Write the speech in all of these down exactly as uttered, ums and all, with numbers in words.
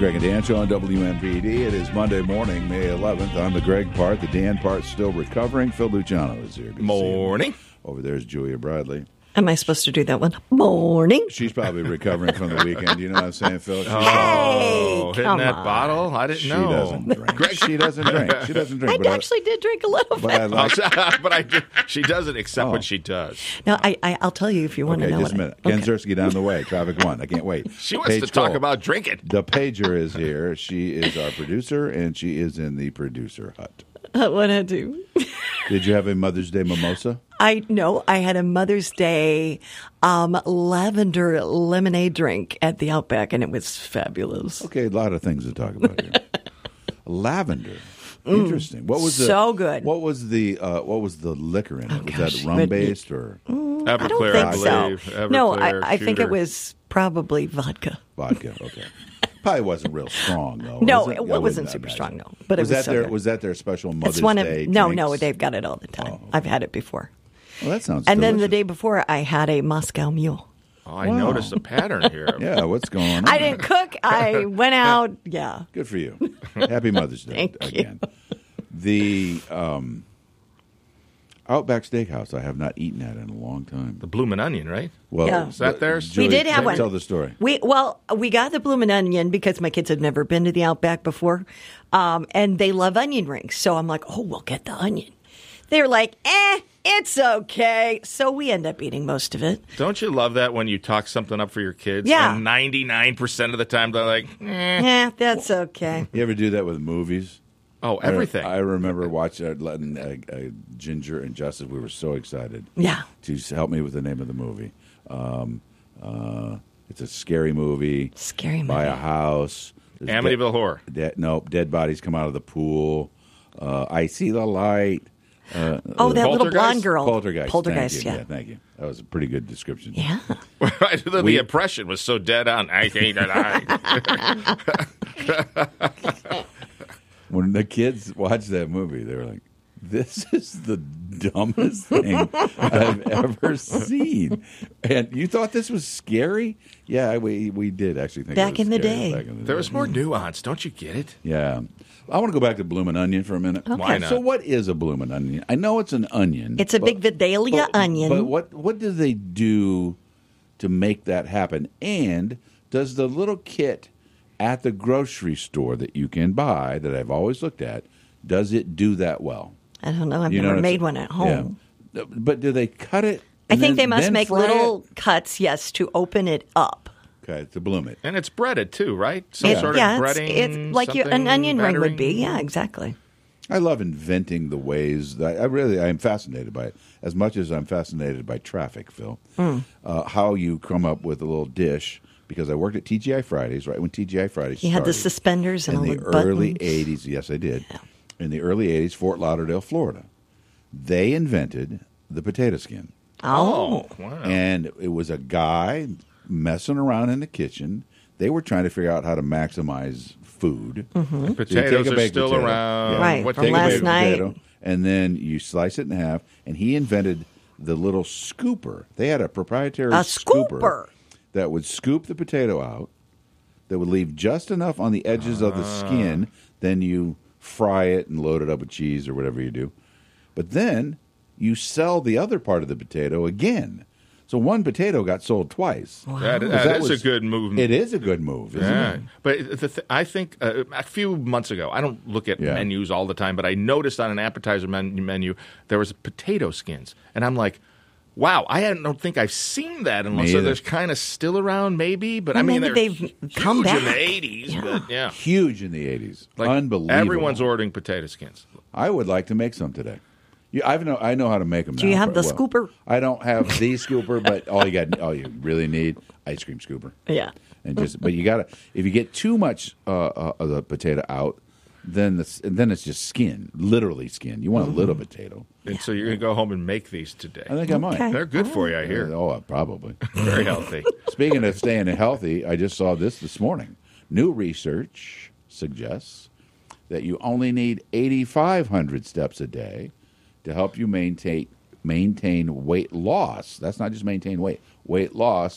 Greg and Dan Show on W M P D. It is Monday morning, May eleventh. I'm the Greg part. The Dan part still recovering. Phil Luciano is here. Good Morning. Over there is Julia Bradley. Am I supposed to do that one? Morning. She's probably recovering from the weekend. You know what I'm saying, Phil? She's Hey, Oh, hitting come that on. bottle? I didn't She know. doesn't drink. She doesn't drink. She doesn't drink. I but actually did drink a little but bit. I like. but I do, she doesn't accept Oh. what she does. No, I, I, I'll tell you if you want Okay, to know just a what minute. I, Ken okay. Zersky down the way. Traffic one. I can't wait. She wants Page to talk twelve. about drinking. The pager is here. She is our producer, and she is in the producer hut. Uh, what I do? Did you have a Mother's Day mimosa? I know I had a Mother's Day um, lavender lemonade drink at the Outback, and it was fabulous. Okay, a lot of things to talk about here. Lavender. Interesting. What was the, so good. What was the uh, what was the liquor in it? was gosh, that rum but- based or Everclear, I don't think believe. so. Everclear, No, I, I think Shooter. it was probably vodka. vodka? Okay, probably wasn't real strong though. No, was it? it I wasn't wouldn't super imagine. strong, no. But it was was that so their good. was that their special Mother's It's one of Day? no, drinks? no. They've got it all the time. Oh. I've had it before. Well, that sounds. And then the delicious. day before, I had a Moscow Mule. Oh, I Wow. noticed a pattern here. Yeah, what's going on? I didn't cook. I went out. Yeah. Good for you. Happy Mother's Day Thank you. again. The um, Outback Steakhouse I have not eaten at in a long time. The Bloomin' Onion, right? Well, Yeah. Is that theirs? Julie, We did have one. Tell the story. We well, we got the bloomin' onion because my kids had never been to the Outback before, um, and they love onion rings. So I'm like, oh, we'll get the onion. They're like, eh, it's okay. So we end up eating most of it. Don't you love that when you talk something up for your kids? Yeah. And ninety-nine percent of the time they're like, eh. Eh, that's okay. You ever do that with movies? Oh, everything. I, I remember watching uh, letting uh, uh, Ginger and Justice. We were so excited. Yeah. To s- help me with the name of the movie. Um, uh, it's a scary movie. Scary By a movie. house. There's Amityville Horror. Dead, nope. Dead bodies come out of the pool. Uh, I see the light. Uh, Oh, that little Poltergeist? blonde girl. Poltergeist. Poltergeist, Thank you. yeah. Thank you. That was a pretty good description. Yeah. the, We- the impression was so dead on. I hate that. When the kids watched that movie, they were like, "This is the dumbest thing I've ever seen." And you thought this was scary? Yeah, we we did actually think. Back it was in the scary day. back in the There day. was more nuance. Don't you get it? Yeah, I want to go back to Bloomin' Onion for a minute. Why not? So, what is a Bloomin' Onion? I know it's an onion. It's a big Vidalia but, onion. But what what do they do to make that happen? And does the little kit at the grocery store that you can buy, that I've always looked at, does it do that well? I don't know. I've You know never what I'm made saying? one at home. Yeah. But do they cut it? I and think then- they must then make fry little it? cuts, yes, to open it up. Okay, to bloom it. And it's breaded too, right? Some It- sort yeah, of it's, breading. it's like you, an something, onion ring would battering. be. Yeah, exactly. I love inventing the ways that I really I am fascinated by it as much as I'm fascinated by traffic, Phil. Mm. Uh, how you come up with a little dish, because I worked at T G I Fridays, right when T G I Fridays You had the started. suspenders and in all the the early buttons. eighties. Yes, I did. In the early eighties, Fort Lauderdale, Florida, they invented the potato skin. Oh. Oh, wow. And it was a guy messing around in the kitchen. They were trying to figure out how to maximize food. Mm-hmm. So you Potatoes take a are baked still potato. around. Right, What from Take a last baked night. potato, and then you slice it in half. And he invented the little scooper. They had a proprietary A scooper, scooper. that would scoop the potato out, that would leave just enough on the edges of the skin. Then you fry it and load it up with cheese or whatever you do. But then you sell the other part of the potato again. So one potato got sold twice. That, Because that that is was- a good move. It is a good move, isn't Yeah, it? but the th- I think uh, a few months ago, I don't look at Yeah. menus all the time, but I noticed on an appetizer men- menu there was potato skins, and I'm like, wow, I hadn't- don't think I've seen that unless Me so either. there's kind of still around, maybe. But I Well, mean, maybe they're they've huge come in the back. eighties. Yeah. But yeah, Huge in the eighties. like Unbelievable. everyone's ordering potato skins. I would like to make some today. You, I know. I know how to make them. Do you now, have but- the well, scooper? I don't have the scooper, but all you got, all you really need, ice cream scooper. Yeah. And just, but you got to. If you get too much uh, uh, of the potato out, then the, then it's just skin, literally skin. You want a little potato. And so you're going to go home and make these today. I think I might. Okay. They're good for you, I hear. Oh, uh, probably. Very healthy. Speaking of staying healthy, I just saw this this morning. New research suggests that you only need eighty-five hundred steps a day to help you maintain maintain weight loss. That's not just maintain weight, weight loss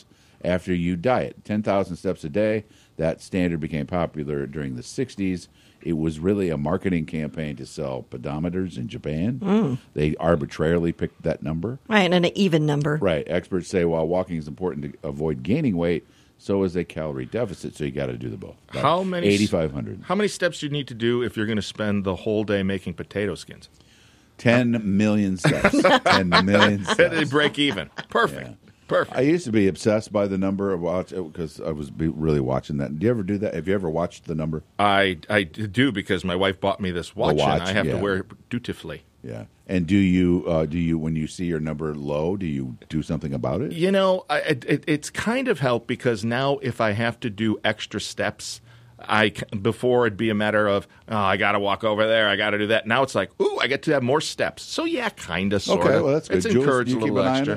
after you diet. ten thousand steps a day. That standard became popular during the sixties. It was really a marketing campaign to sell pedometers in Japan. Mm. They arbitrarily picked that number. Right, and an even number. Right. Experts say while walking is important to avoid gaining weight, so is a calorie deficit. So you got to do the both. About How many? eighty-five hundred. How many steps do you need to do if you're going to spend the whole day making potato skins? ten million steps. ten million They steps. break even. Perfect. Yeah. Perfect. I used to be obsessed by the number of watch because I was be really watching that. Do you ever do that? Have you ever watched the number? I, I do because my wife bought me this watch, watch, and I have yeah. to wear it dutifully. Yeah. And do you uh, do you when you see your number low, do you do something about it? You know, I, it, it's kind of helped because now if I have to do extra steps, I c- before it'd be a matter of oh, I got to walk over there, I got to do that. Now it's like, ooh, I get to have more steps. So yeah, kind of, sort of. Okay, well that's good. It's Jules, encouraged you a keep little an eye on extra. it?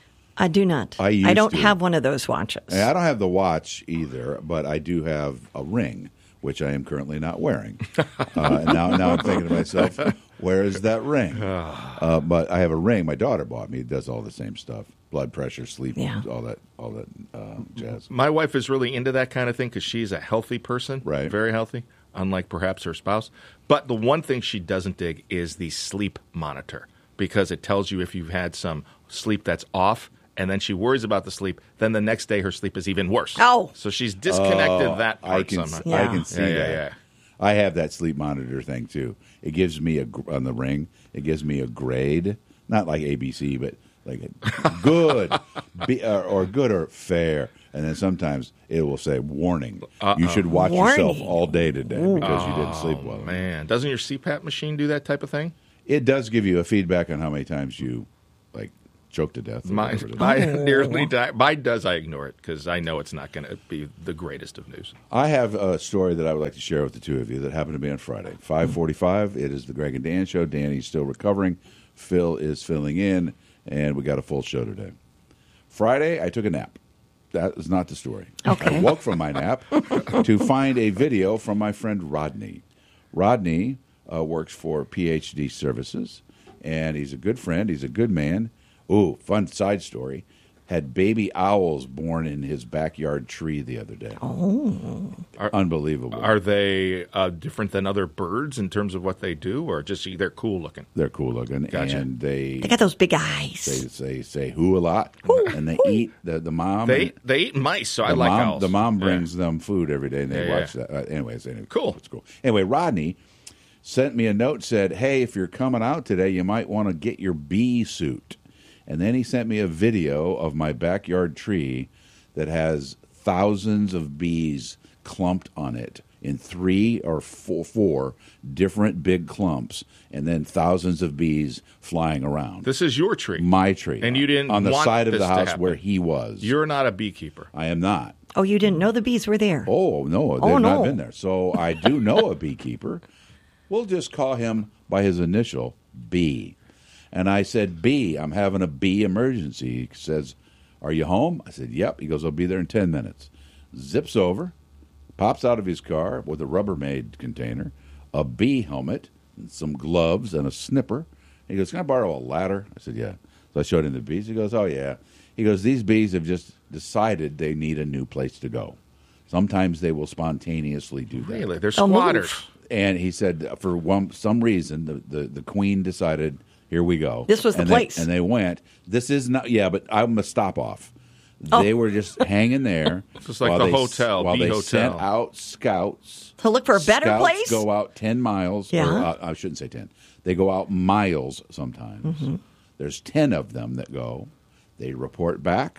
I do not. I used don't to. have one of those watches. I don't have the watch either, but I do have a ring, which I am currently not wearing. uh, and now, now I'm thinking to myself, where is that ring? Uh, but I have a ring my daughter bought me. It does all the same stuff: blood pressure, sleep, Yeah. all that, all that uh, jazz. My wife is really into that kind of thing because she's a healthy person, Right. Very healthy, unlike perhaps her spouse. But the one thing she doesn't dig is the sleep monitor because it tells you if you've had some sleep that's off. And then she worries about the sleep. Then the next day, her sleep is even worse. Oh. So she's disconnected Oh, that I part can, somehow. Yeah. I can see Yeah, yeah, that. yeah. I have that sleep monitor thing too. It gives me a gr- on the ring. It gives me a grade, not like A B C, but like a good, B, or, or good or fair. And then sometimes it will say, "Warning: Uh-oh. You should watch Warning. yourself all day today because you didn't sleep well." Oh, man. Doesn't your C PAP machine do that type of thing? It does give you a feedback on how many times you like choke to death. or Mine, whatever it is. mine nearly died. Mine does. I ignore it because I know it's not going to be the greatest of news. I have a story that I would like to share with the two of you that happened to me on Friday. five forty-five, it is the Greg and Dan show. Danny's still recovering. Phil is filling in, and we got a full show today. Friday, I took a nap. That is not the story. Okay. I woke from my nap to find a video from my friend Rodney. Rodney uh, works for P H D Services, and he's a good friend. He's a good man. Ooh, fun side story. Had baby owls born in his backyard tree the other day. Oh. Are- Unbelievable. Are they uh, different than other birds in terms of what they do, or just they're cool looking? They're cool looking, Gotcha. and they They got those big they eyes. say say who a lot, and they eat the the mom. They they eat mice, so I the like mom, owls. The mom Yeah. brings them food every day, and they Yeah, watch yeah. that. Uh, anyways, anyway, Cool. It's cool. Anyway, Rodney sent me a note, said, "Hey, if you're coming out today, you might want to get your bee suit." And then he sent me a video of my backyard tree that has thousands of bees clumped on it in three or four, four different big clumps, and then thousands of bees flying around. This is your tree. my tree, And you didn't on the want side of this the to house happen. where he was. You're not a beekeeper. I am not. Oh, you didn't know the bees were there. Oh, no, they've Oh, not no. been there. So I do know a beekeeper. We'll just call him by his initial, B. And I said, B, I'm having a bee emergency. He says, are you home? I said, yep. He goes, I'll be there in ten minutes. Zips over, pops out of his car with a Rubbermaid container, a bee helmet, and some gloves, and a snipper. He goes, can I borrow a ladder? I said, yeah. So I showed him the bees. He goes, oh, yeah. He goes, these bees have just decided they need a new place to go. Sometimes they will spontaneously do that. Really? They're They'll move. squatters. And he said, for one, some reason, the, the, the queen decided, here we go. This was the and place. They, and they went, this is not, yeah, but I'm a stop off. Oh. They were just hanging there. Just like while the they, hotel, While Bee they Hotel. sent out scouts. To look for a better Scouts place? go out ten miles. Yeah. Or, uh, I shouldn't say ten. They go out miles sometimes. Mm-hmm. There's ten of them that go. They report back,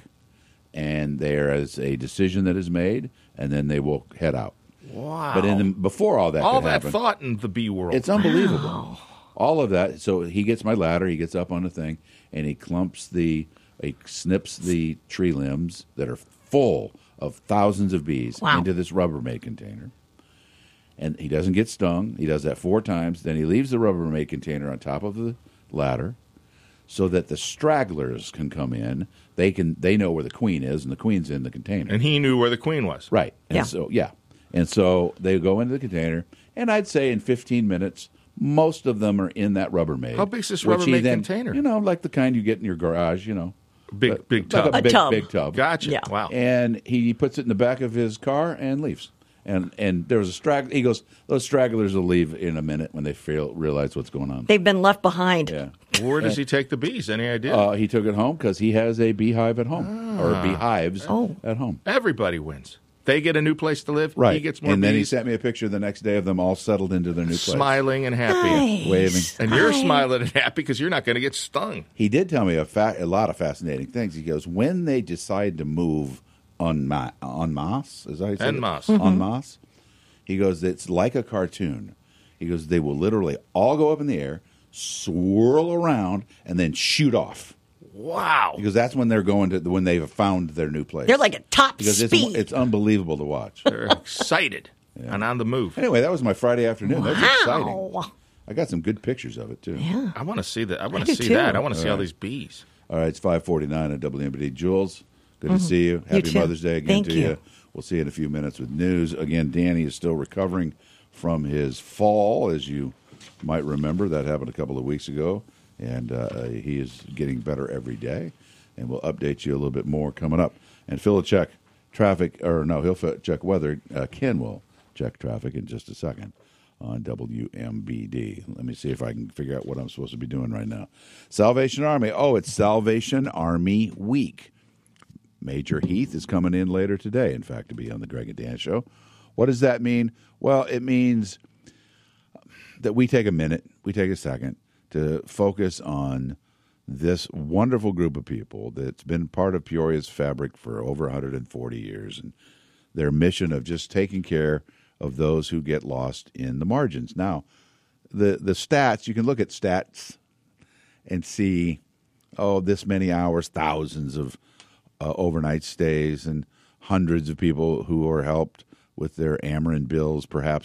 and there is a decision that is made, and then they will head out. Wow. But in the, before all that all could that happen, thought in the bee world. it's unbelievable. All of that. So he gets my ladder. He gets up on the thing, and he clumps the, he snips the tree limbs that are full of thousands of bees Wow. into this Rubbermaid container. And he doesn't get stung. He does that four times. Then he leaves the Rubbermaid container on top of the ladder, so that the stragglers can come in. They can. They know where the queen is, and the queen's in the container. and he knew where the queen was. Right. And Yeah. so yeah. And so they go into the container, and I'd say in fifteen minutes, most of them are in that Rubbermaid. How big's this which he Rubbermaid then- container? You know, like the kind you get in your garage, you know. Big big like tub. a A big, tub. big tub. Gotcha. Yeah. Wow. And he puts it in the back of his car and leaves. And and there was a straggler. He goes, those stragglers will leave in a minute when they feel, realize what's going on. They've been left behind. Yeah. Where does he take the bees? Any idea? Uh, he took it home because he has a beehive at home, or beehives Oh. at home. Everybody wins. They get a new place to live. Right. He gets more and then he bees. sent me a picture the next day of them all settled into their new place. Smiling and happy. Nice. Waving. And you're Hi. smiling and happy because you're not going to get stung. He did tell me a, fa- a lot of fascinating things. He goes, when they decide to move en, ma- en masse, is that how you say En it? masse. En masse. He goes, it's like a cartoon. He goes, they will literally all go up in the air, swirl around, and then shoot off. Wow. Because that's when they're going to, when they've found their new place. They're like at top because it's, speed. it's unbelievable to watch. They're excited and on the move. Anyway, that was my Friday afternoon. That was exciting. Wow. I got some good pictures of it, too. Yeah. I want to see that. I want do to see too. that. I want to see all right. these bees. All right, it's five forty-nine at W M B D. Jules, good to see you. Happy too. Mother's Day again Thank to you. you. We'll see you in a few minutes with news. Again, Danny is still recovering from his fall, as you might remember. That happened a couple of weeks ago, and uh, he is getting better every day. And we'll update you a little bit more coming up. And Phil will check traffic, or no, he'll fi- check weather. Uh, Ken will check traffic in just a second on W M B D. Let me see if I can figure out what I'm supposed to be doing right now. Salvation Army. Oh, it's Salvation Army Week. Major Heath is coming in later today, in fact, to be on the Greg and Dan Show. What does that mean? Well, it means that we take a minute, we take a second to focus on this wonderful group of people that's been part of Peoria's fabric for over one hundred forty years, and their mission of just taking care of those who get lost in the margins. Now, the the stats, you can look at stats and see, oh, this many hours, thousands of uh, overnight stays, and hundreds of people who are helped with their Ameren bills, perhaps